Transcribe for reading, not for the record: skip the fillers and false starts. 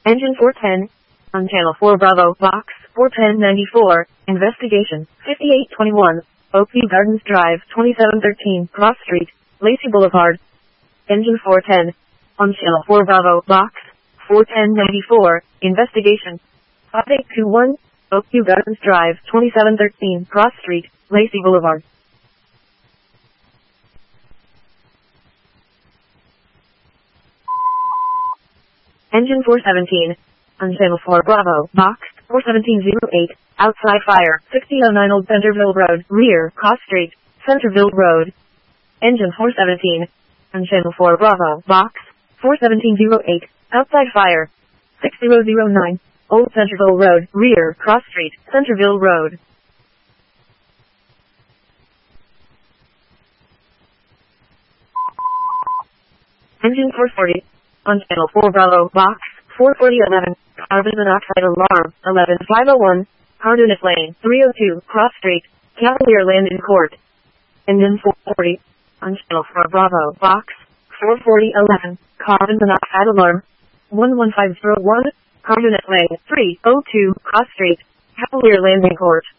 Engine 410. On Channel 4 Bravo, Box 41094. Investigation 5821. Oakview Gardens Drive 2713. Cross Street, Lacey Boulevard. Engine 410. On Channel 4 Bravo, Box 41094. Investigation 5821. Oakview Gardens Drive 2713. Cross Street, Lacey Boulevard. Engine 417. On Channel 4 Bravo, Box 41708. Outside fire, 6009 Old Centerville Road, rear, Cross Street, Centerville Road. Engine 417. On Channel 4 Bravo, Box 41708. Outside fire, 6009 Old Centerville Road, rear, Cross Street, Centerville Road. Engine 440. On Channel 4 Bravo, Box 44011. Carbon monoxide alarm, 11501. Cardenas Lane, 302, Cross Street, Cavalier Landing Court. Engine 440. On Channel 4 Bravo, Box 44011. Carbon monoxide alarm, 11501. Cardenas Lane, 302, Cross Street, Cavalier Landing Court.